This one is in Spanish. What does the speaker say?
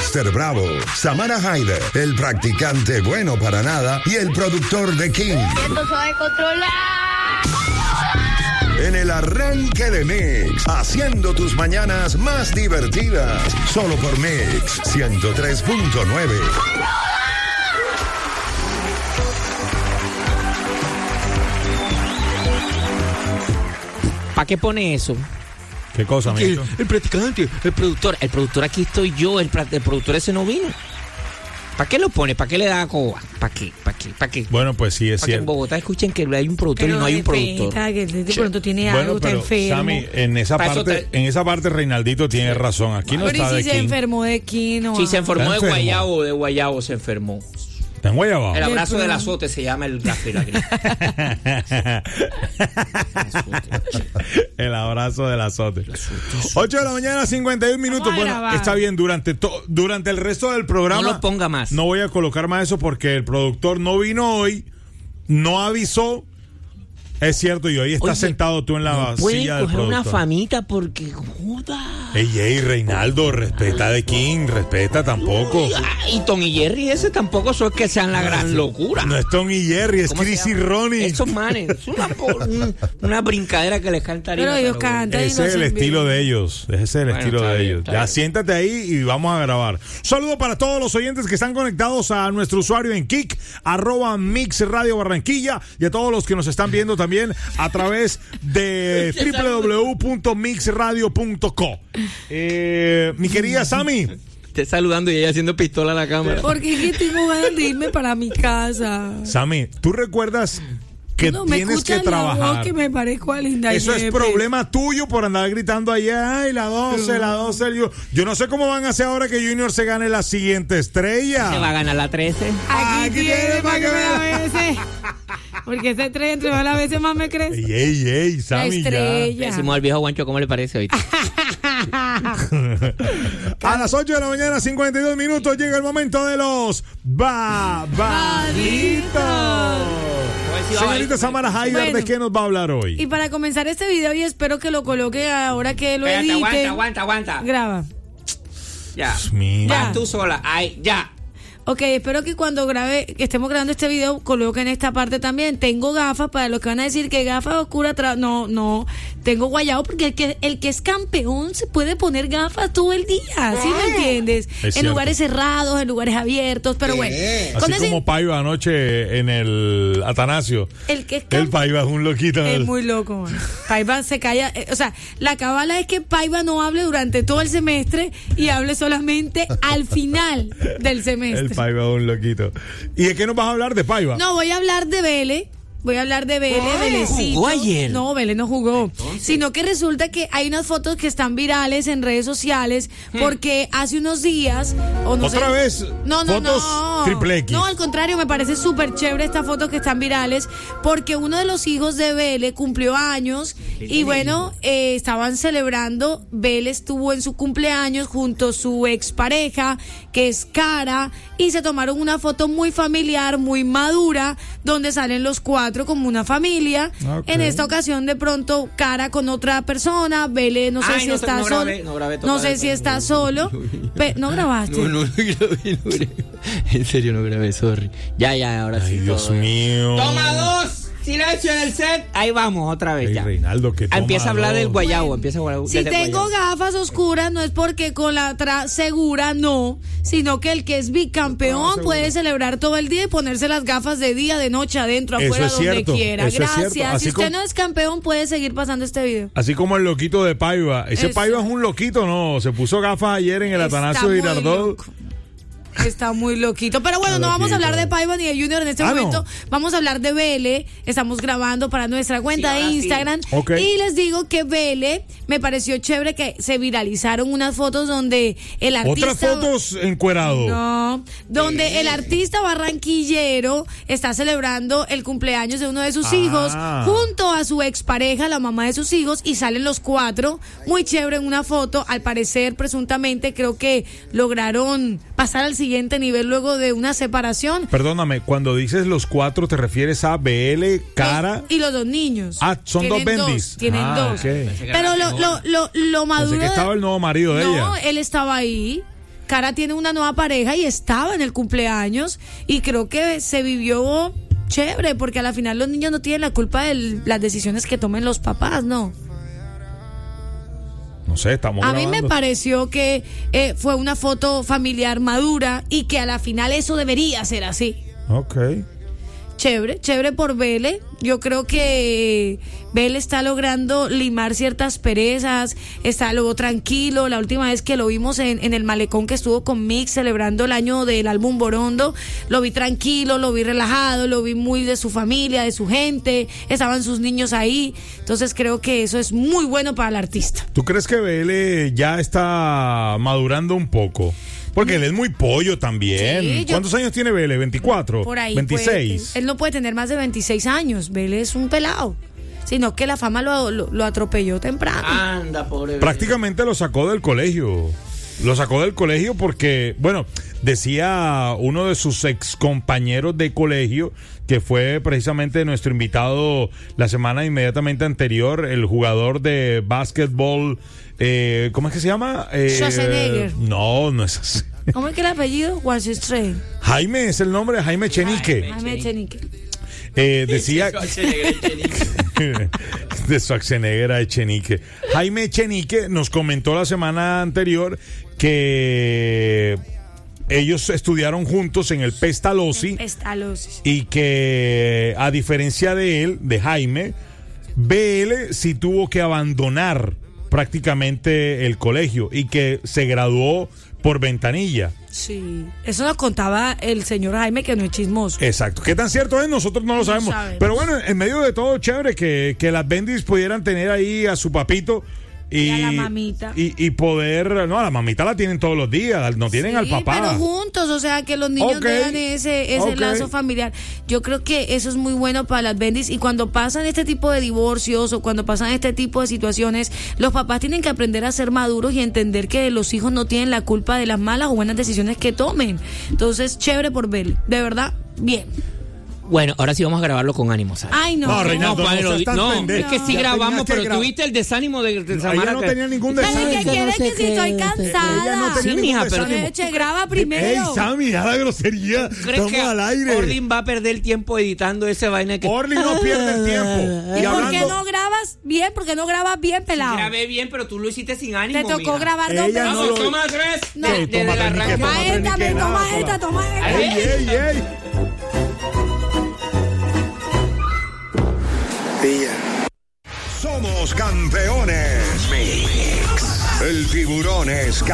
Mr. Bravo, Samara Haider, el practicante bueno para nada y el productor de King. Esto se va a controlar. En el arranque de Mix, haciendo tus mañanas más divertidas. Solo por Mix 103.9. ¿Para qué pone eso? ¿Qué cosa, amiguito? El practicante, el productor aquí estoy yo, el productor ese no vino. ¿Para qué lo pone? ¿Para qué le da coba? ¿Para qué? Bueno, pues sí, es Para que en cierto. Bogotá escuchen que hay un productor y no hay un productor. Que de pronto tiene algo, Bueno, está pero enfermo. Sammy, en esa parte Reinaldito tiene razón. Aquí no Pero está ¿y de si se King. enfermó de King? Sí, se enfermó Está enfermo. de guayabo se enfermó. ¿Está en Guayabao? El abrazo del azote se llama el gráfico. El abrazo del azote. 8 de la mañana, 51 minutos. Vamos a Bueno, grabar. está bien, durante el resto del programa. No lo ponga más. No voy a colocar más eso porque el productor no vino hoy, no avisó. Es cierto, y hoy estás Oye, sentado tú en la Pueden silla del coger una productor. famita porque joda. Ey, Reinaldo, respeta de King, respeta tampoco. Y Tom y Jerry ese tampoco son que sean la gran locura. No es Tom y Jerry, es ¿Cómo se Chris y llama? Ronnie. Esos manes, es una brincadera que les cantaría. Pero ellos cantan. Ese es el estilo de ellos. Ese es el Bueno, estilo está de bien, ellos. está Ya bien. siéntate ahí y vamos a grabar. Saludo para todos los oyentes que están conectados a nuestro usuario en Kik, @Mix Radio Barranquilla, y a todos los que nos están viendo también a través de www.mixradio.co. Mi querida Sammy. Te saludando y ella haciendo pistola a la cámara. Porque es que tengo ganas de irme para mi casa. Sammy, ¿tú recuerdas que No, me tienes que escuchan la voz trabajar? que me parezco a Linda Eso es Yepes. problema tuyo por andar gritando allá, ay, la 12. Yo no sé cómo van a hacer ahora que Junior se gane la siguiente estrella. Se va a ganar la 13. Aquí tiene para que me la bese. Porque ese tren entre más las veces más me crece. Ey, La Sammy, ya. estrella. Decimos al viejo Guancho, ¿cómo le parece hoy? A las 8 de la mañana, 52 minutos, llega el momento de los babaditos. Señorita Samara Haider, Bueno. ¿de qué nos va a hablar hoy? Y para comenzar este video, y espero que lo coloque ahora que lo Espérate, edite. aguanta. Graba. Ya. Dios mío. Ya, tú sola. Ay, ya. Ok, espero que cuando que estemos grabando este video, coloquen esta parte también. Tengo gafas, para los que van a decir que gafas oscuras, no, tengo guayabo, porque el que es campeón se puede poner gafas todo el día, ¿sí me entiendes? En cierto. lugares cerrados, en lugares abiertos, pero bueno. Así Con como Paiva anoche en el Atanasio. el que es El Paiva es un loquito. es muy loco, man. Paiva se calla, o sea, la cábala es que Paiva no hable durante todo el semestre y hable solamente al final del semestre. El Paiva es un loquito. ¿Y de qué nos vas a hablar de Paiva? No, voy a hablar de Vélez. Velecito. ¿Jugó ayer? No, Vélez no jugó. Sino que resulta que hay unas fotos que están virales en redes sociales porque hace unos días... O no ¿Otra sé, vez? Fotos triple X. No, al contrario, me parece súper chévere estas fotos que están virales porque uno de los hijos de Vélez cumplió años y bueno, estaban celebrando. Vélez estuvo en su cumpleaños junto a su expareja, que es Cara, y se tomaron una foto muy familiar, muy madura, donde salen los cuatro como una familia. Okay. En esta ocasión de pronto Cara con otra persona, Vélez no sé si está solo. No sé si está solo. ¿No grabaste? No grabé. En serio no grabé, sorry. Ya, ahora sí. Ay, Dios todo. mío. Toma 2. Silencio en el set. Ahí vamos, otra vez Ey, ya. Reinaldo, que toma Empieza a hablar del dos. guayabo. Si tengo gafas oscuras no es porque con la segura no, sino que el que es bicampeón puede celebrar todo el día y ponerse las gafas de día, de noche, adentro, Eso afuera, es donde cierto, quiera. eso es Gracias. cierto. Así Si usted como- no es campeón puede seguir pasando este video. Así como el loquito de Paiva. Ese Eso. Paiva es un loquito, ¿no? Se puso gafas ayer en el Atanasio Está muy Girardot. loco. Está muy loquito. Pero bueno, no vamos a hablar de Paiva ni de Junior en este momento. no. Vamos a hablar de Vélez. Estamos grabando para nuestra cuenta de Instagram. Ok. Y les digo que Vélez me pareció chévere que se viralizaron unas fotos donde el artista... Otras fotos encuerado. No, donde el artista barranquillero está celebrando el cumpleaños de uno de sus hijos junto a su expareja, la mamá de sus hijos, y salen los cuatro, muy chévere en una foto. Al parecer, presuntamente, creo que lograron pasar al siguiente nivel luego de una separación. Perdóname, cuando dices los cuatro, ¿te refieres a BL, Cara? Y los dos niños. Ah, son dos Tienen bendis. Tienen dos. Ok. Pero lo maduro... Pensé que estaba el nuevo marido de no, ella. él estaba ahí. Cara tiene una nueva pareja y estaba en el cumpleaños y creo que se vivió chévere porque a la final los niños no tienen la culpa de las decisiones que tomen los papás, ¿no? No sé, estamos A grabando. mí me pareció que fue una foto familiar madura y que a la final eso debería ser así. Ok. Chévere por Vele. Yo creo que Vele está logrando limar ciertas perezas, está luego tranquilo. La última vez que lo vimos en el malecón que estuvo con Mix celebrando el año del álbum Borondo, lo vi tranquilo, lo vi relajado, lo vi muy de su familia, de su gente, estaban sus niños ahí. Entonces creo que eso es muy bueno para el artista. ¿Tú crees que BL ya está madurando un poco? Porque él es muy pollo también. Sí, ¿Cuántos años tiene BL? ¿24? Por ahí. 26. Él no puede tener más de 26 años. Vele es un pelado. Sino que la fama lo atropelló temprano. Anda, pobre. Prácticamente lo sacó del colegio. Lo sacó del colegio porque, bueno, decía uno de sus ex compañeros de colegio, que fue precisamente nuestro invitado la semana inmediatamente anterior, el jugador de básquetbol, ¿cómo es que se llama? Schwarzenegger. No es así. ¿Cómo es que el apellido? Washington. Jaime es el nombre, Jaime Chenique. Jaime Echenique. Decía de Schwarzenegger a Echenique. Jaime Echenique nos comentó la semana anterior que ellos estudiaron juntos en el Pestalozzi y que a diferencia de él, de Jaime, BL sí tuvo que abandonar prácticamente el colegio y que se graduó por ventanilla. Sí, eso nos contaba el señor Jaime, que no es chismoso. Exacto. ¿Qué tan cierto es? Nosotros no lo sabemos. Pero bueno, en medio de todo, chévere que las Bendis pudieran tener ahí a su papito y a la mamita. Y poder... No, a la mamita la tienen todos los días, no tienen al papá. Pero juntos, o sea, que los niños vean ese lazo familiar. Yo creo que eso es muy bueno para las Bendis. Y cuando pasan este tipo de divorcios o cuando pasan este tipo de situaciones, los papás tienen que aprender a ser maduros y entender que los hijos no tienen la culpa de las malas o buenas decisiones que tomen. Entonces, chévere por Bel. De verdad, bien. Bueno, ahora sí vamos a grabarlo con ánimo, ¿sabes? Ay, no. No, Reinaldo, No, es que sí Ya grabamos, tenías que pero tuviste el desánimo de Samara. Ella no tenía ningún ¿Sabes desánimo. qué quieres? Que si estoy cansada. Ella no tenía Sí, ningún mija, pero desánimo. Leche, graba primero. Ey, Sammy, ya la grosería. ¿Crees Estamos que al aire. Orlin va a perder el tiempo editando ese vaina que... Orly no pierde el tiempo. ¿Y Y por qué hablando, no grabas bien? ¿Por qué no grabas bien, pelado? Grabé bien, pero tú lo hiciste sin ánimo, Te tocó mija. grabar dos Ella veces. no Vamos, lo- toma tres. No. Desde Toma el tres, ni arranque. que Toma esta, Ni que toma nada, esta, toma esta. ey, ey. Somos campeones. Mix. El tiburón es